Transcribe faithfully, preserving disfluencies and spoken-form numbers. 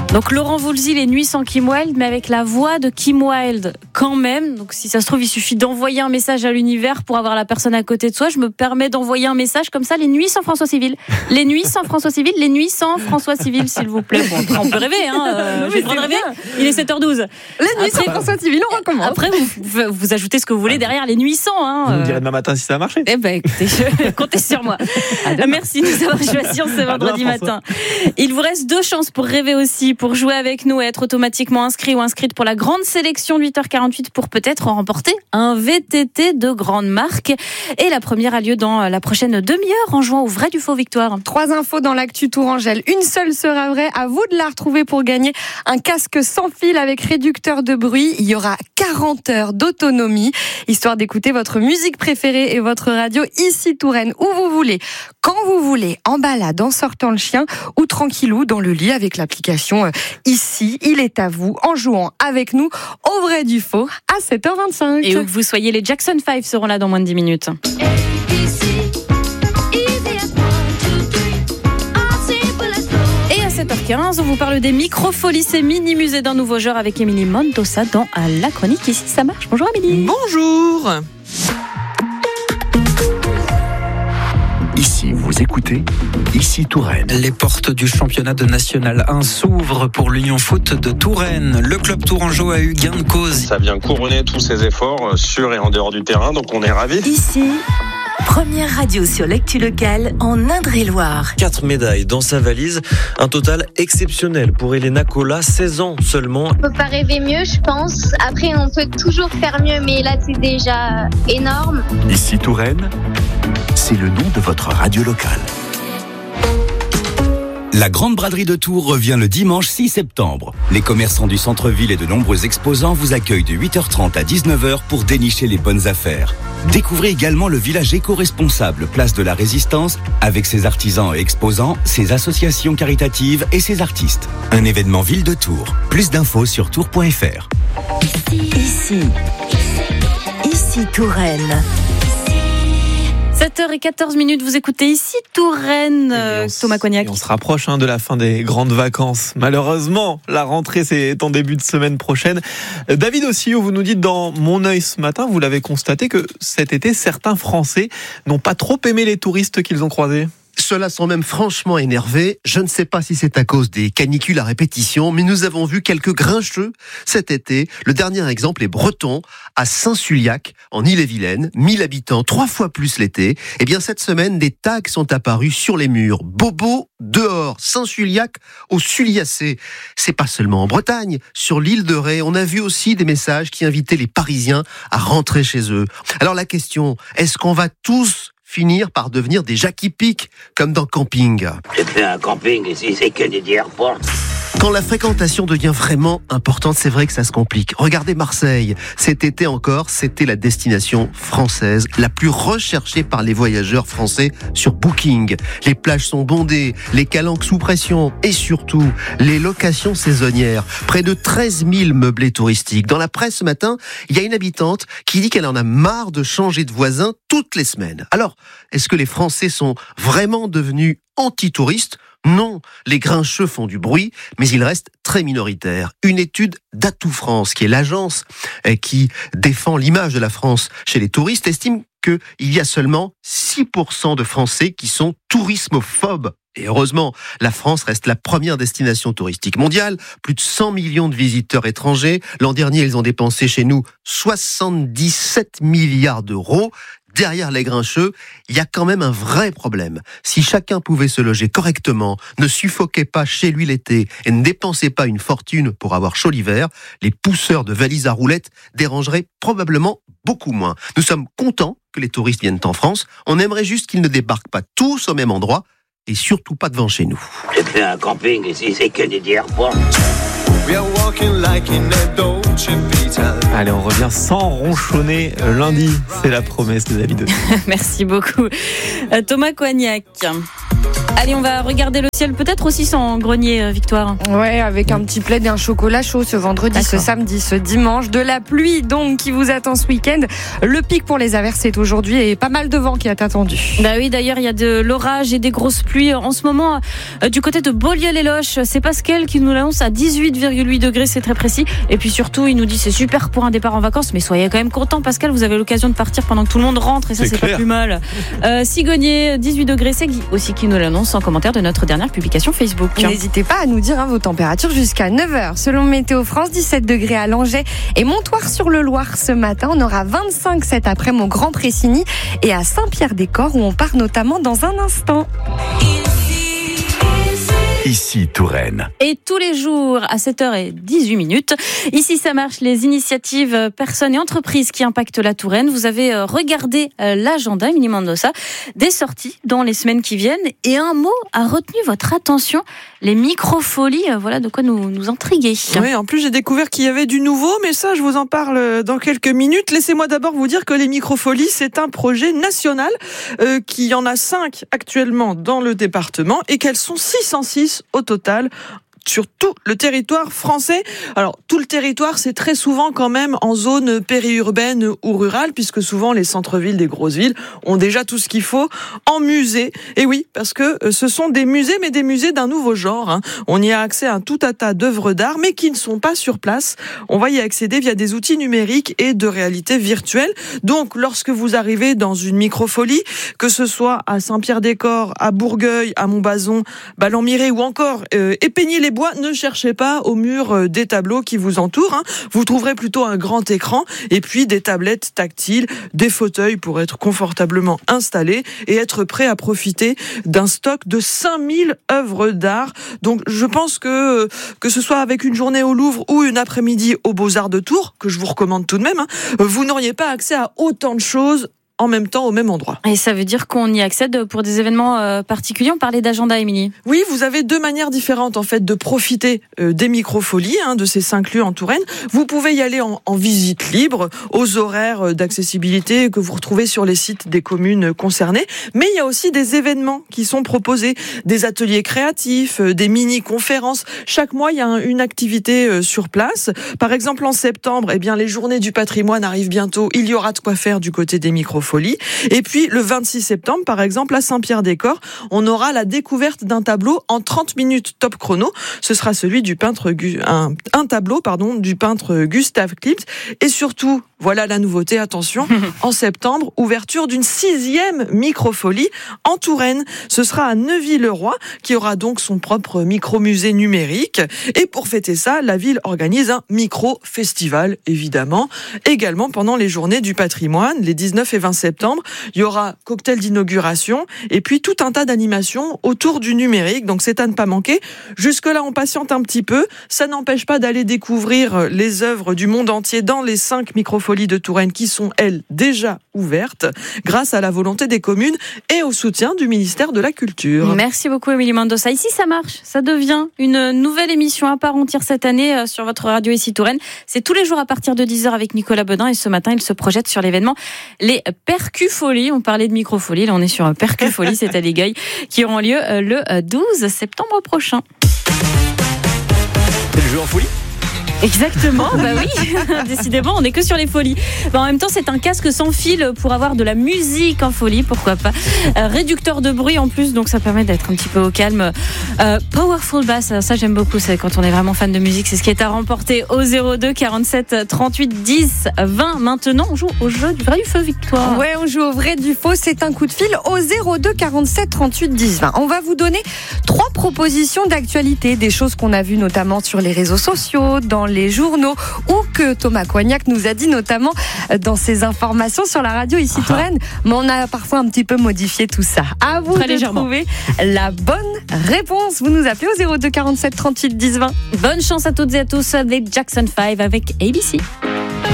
Donc Laurent Voulzy, les nuits sans Kim Wilde, mais avec la voix de Kim Wilde quand même. Donc si ça se trouve, il suffit d'envoyer un message à l'univers pour avoir la personne à côté de soi. Je me permets d'envoyer un message comme ça, les nuits sans François Civil. Les nuits sans François Civil, les nuits sans François Civil, s'il vous plaît. Bon, après, on peut rêver, hein. Euh, Oui, J'ai le droit de rêver. Il est sept heures douze. Les nuits Après, sans François Civil, on recommence. Après, vous, vous, vous ajoutez ce que vous voulez derrière les nuits sans. Hein. Vous me direz demain matin si ça a marché. Eh ben, écoutez, je- comptez sur moi. Merci de nous avoir choisi en ce vendredi demain, matin. Il vous reste deux chances pour rêver aussi, pour jouer avec nous et être automatiquement inscrit ou inscrite pour la grande sélection de huit heures quarante-huit pour peut-être remporter un V T T de grande marque. Et la première a lieu dans la prochaine demi-heure en jouant au vrai du faux Victoire. Trois infos dans l'actu Tourangelle. Une seule sera vraie. À vous de la retrouver pour gagner un casque sans fil avec réducteur de bruit. Il y aura quarante heures d'autonomie, histoire d'écouter votre musique préférée et votre radio ici Touraine, où vous voulez, quand vous voulez, en balade, en sortant le chien ou tranquillou dans le lit avec l'application euh, Ici. Il est à vous en jouant avec nous au vrai du faux à sept heures vingt-cinq. Et où que vous soyez, les Jackson five seront là dans moins de dix minutes. Et à sept heures quinze, on vous parle des microfolies, ces mini-musées d'un nouveau genre avec Émilie Montosa dans la chronique Ici ça marche. Bonjour Émilie. Bonjour. Ici, vous écoutez Ici Touraine. Les portes du championnat de National un s'ouvrent pour l'Union Foot de Touraine. Le club tourangeau a eu gain de cause. Ça vient couronner tous ses efforts sur et en dehors du terrain, donc on est ravis. Ici, première radio sur l'actu locale en Indre-et-Loire. Quatre médailles dans sa valise, un total exceptionnel pour Elena Cola, seize ans seulement. On peut pas rêver mieux, je pense. Après, on peut toujours faire mieux, mais là, c'est déjà énorme. Ici Touraine, c'est le nom de votre radio locale. La Grande Braderie de Tours revient le dimanche six septembre. Les commerçants du centre-ville et de nombreux exposants vous accueillent de huit heures trente à dix-neuf heures pour dénicher les bonnes affaires. Découvrez également le village éco-responsable, place de la Résistance, avec ses artisans et exposants, ses associations caritatives et ses artistes. Un événement ville de Tours. Plus d'infos sur tours point f r. Ici, ici Touraine. sept heures quatorze minutes, vous écoutez Ici Touraine, euh, Thomas Cognac. Et on se rapproche hein, de la fin des grandes vacances. Malheureusement, la rentrée c'est en début de semaine prochaine. David Ossio, vous nous dites dans Mon œil ce matin, vous l'avez constaté que cet été, certains Français n'ont pas trop aimé les touristes qu'ils ont croisés. Ceux-là sont même franchement énervés. Je ne sais pas si c'est à cause des canicules à répétition, mais nous avons vu quelques grincheux cet été. Le dernier exemple est breton, à Saint-Sulliac, en Ille-et-Vilaine. mille habitants, trois fois plus l'été. Eh bien, cette semaine, des tags sont apparus sur les murs. Bobo, dehors, Saint-Sulliac au Sulliacé. C'est pas seulement en Bretagne. Sur l'île de Ré, on a vu aussi des messages qui invitaient les Parisiens à rentrer chez eux. Alors la question, est-ce qu'on va tous finir par devenir des Jackie Pic, comme dans Camping? J'ai fait un camping ici, c'est que des airports. Quand la fréquentation devient vraiment importante, c'est vrai que ça se complique. Regardez Marseille. Cet été encore, c'était la destination française la plus recherchée par les voyageurs français sur Booking. Les plages sont bondées, les calanques sous pression et surtout les locations saisonnières. Près de treize mille meublés touristiques. Dans la presse ce matin, il y a une habitante qui dit qu'elle en a marre de changer de voisin toutes les semaines. Alors, est-ce que les Français sont vraiment devenus anti-touristes ? Non, les grincheux font du bruit, mais ils restent très minoritaires. Une étude d'Atout France, qui est l'agence qui défend l'image de la France chez les touristes, estime qu'il y a seulement six pour cent de Français qui sont tourismophobes. Et heureusement, la France reste la première destination touristique mondiale. Plus de cent millions de visiteurs étrangers. L'an dernier, ils ont dépensé chez nous soixante-dix-sept milliards d'euros. Derrière les grincheux, il y a quand même un vrai problème. Si chacun pouvait se loger correctement, ne suffoquait pas chez lui l'été et ne dépensait pas une fortune pour avoir chaud l'hiver, les pousseurs de valises à roulettes dérangeraient probablement beaucoup moins. Nous sommes contents que les touristes viennent en France. On aimerait juste qu'ils ne débarquent pas tous au même endroit et surtout pas devant chez nous. J'ai fait un camping ici, c'est que des airports. Allez, on revient sans ronchonner lundi. C'est la promesse de David. Merci beaucoup, Thomas Cognac. Allez, on va regarder le ciel peut-être aussi sans grenier, euh, Victoire. Ouais, avec un petit plaid et un chocolat chaud ce vendredi, D'accord. ce samedi, ce dimanche. De la pluie donc qui vous attend ce week-end. Le pic pour les averses est aujourd'hui et pas mal de vent qui est attendu. Bah oui, d'ailleurs il y a de l'orage et des grosses pluies en ce moment euh, du côté de Beaulieu-les-Loches. C'est Pascal qui nous l'annonce à dix-huit virgule huit degrés, c'est très précis. Et puis surtout, il nous dit c'est super pour un départ en vacances, mais soyez quand même content, Pascal, vous avez l'occasion de partir pendant que tout le monde rentre et ça c'est, c'est pas plus mal. Euh, Sigonier, dix-huit degrés, c'est Guy aussi qui nous l'annonce en commentaire de notre dernière publication Facebook. N'hésitez pas à nous dire hein, vos températures jusqu'à neuf heures. Selon Météo France, dix-sept degrés à Langeais et Montoire-sur-le-Loir ce matin. On aura vingt-cinq cet après-midi au Grand Pressigny et à Saint-Pierre-des-Corps où on part notamment dans un instant. Ici Touraine. Et tous les jours à sept heures dix-huit minutes. Ici ça marche, les initiatives personnes et entreprises qui impactent la Touraine. Vous avez regardé l'agenda, Émilie Mendoza, des sorties dans les semaines qui viennent. Et un mot a retenu votre attention, les microfolies. Voilà de quoi nous, nous intriguer. Oui, en plus j'ai découvert qu'il y avait du nouveau, mais ça je vous en parle dans quelques minutes. Laissez-moi d'abord vous dire que les microfolies, c'est un projet national, euh, qu'il y en a cinq actuellement dans le département et qu'elles sont six cent six au total sur tout le territoire français. Alors, tout le territoire, c'est très souvent quand même en zone périurbaine ou rurale, puisque souvent les centres-villes des grosses villes ont déjà tout ce qu'il faut en musée. Et oui, parce que ce sont des musées, mais des musées d'un nouveau genre. Hein. On y a accès à un tout un tas d'œuvres d'art, mais qui ne sont pas sur place. On va y accéder via des outils numériques et de réalité virtuelle. Donc, lorsque vous arrivez dans une microfolie, que ce soit à Saint-Pierre-des-Corps, à Bourgueil, à Montbazon, Ballon-Miré ou encore euh, Épegny-les Bois, ne cherchez pas au mur des tableaux qui vous entourent. Hein. Vous trouverez plutôt un grand écran et puis des tablettes tactiles, des fauteuils pour être confortablement installés et être prêt à profiter d'un stock de cinq mille œuvres d'art. Donc je pense que que ce soit avec une journée au Louvre ou une après-midi aux Beaux-Arts de Tours, que je vous recommande tout de même, hein, vous n'auriez pas accès à autant de choses en même temps au même endroit. Et ça veut dire qu'on y accède pour des événements euh, particuliers. On parlait d'agenda, Émilie. Oui, vous avez deux manières différentes en fait de profiter euh, des microfolies, hein, de ces cinq lieux en Touraine. Vous pouvez y aller en, en visite libre, aux horaires d'accessibilité que vous retrouvez sur les sites des communes concernées. Mais il y a aussi des événements qui sont proposés, des ateliers créatifs, euh, des mini-conférences. Chaque mois, il y a un, une activité euh, sur place. Par exemple, en septembre, eh bien, les journées du patrimoine arrivent bientôt. Il y aura de quoi faire du côté des microfolies. Et puis le vingt-six septembre, par exemple, à Saint-Pierre-des-Corps, on aura la découverte d'un tableau en trente minutes top chrono. Ce sera celui du peintre un, un tableau pardon du peintre Gustave Klimt. Et surtout, voilà la nouveauté, attention, en septembre, ouverture d'une sixième microfolie en Touraine. Ce sera à Neuville-le-Roi, qui aura donc son propre micro-musée numérique. Et pour fêter ça, la ville organise un micro-festival, évidemment. Également pendant les journées du patrimoine, les dix-neuf et vingt septembre, il y aura cocktail d'inauguration et puis tout un tas d'animations autour du numérique. Donc c'est à ne pas manquer. Jusque-là, on patiente un petit peu. Ça n'empêche pas d'aller découvrir les œuvres du monde entier dans les cinq microfolies de Touraine qui sont, elles, déjà ouvertes grâce à la volonté des communes et au soutien du ministère de la Culture. Merci beaucoup, Émilie Mendoza. Ici, ça marche. Ça devient une nouvelle émission à part entière cette année sur votre radio Ici Touraine. C'est tous les jours à partir de dix heures avec Nicolas Bedin et ce matin, il se projette sur l'événement Les Percufolies. On parlait de microfolies, là on est sur un Percufolie, c'est à Légueil, qui auront lieu le douze septembre prochain. C'est le jeu en folie ? Exactement, bah oui, décidément, on n'est que sur les folies. Bah en même temps, c'est un casque sans fil pour avoir de la musique en folie, pourquoi pas. Euh, réducteur de bruit en plus, donc ça permet d'être un petit peu au calme. Euh, Powerful Bass, ça j'aime beaucoup, c'est quand on est vraiment fan de musique, c'est ce qui est à remporter au zéro deux quarante-sept trente-huit dix vingt. Maintenant, on joue au jeu du vrai du feu, Victoire. Ouais, on joue au vrai du faux, c'est un coup de fil au zéro deux quarante-sept trente-huit dix vingt. On va vous donner trois propositions d'actualité, des choses qu'on a vues notamment sur les réseaux sociaux, dans les journaux ou que Thomas Coignac nous a dit notamment dans ses informations sur la radio Ici Touraine. Mais on a parfois un petit peu modifié tout ça. À vous Très de trouver la bonne réponse. Vous nous appelez au zéro deux quarante-sept trente-huit dix vingt. Bonne chance à toutes et à tous des Jackson five avec A B C.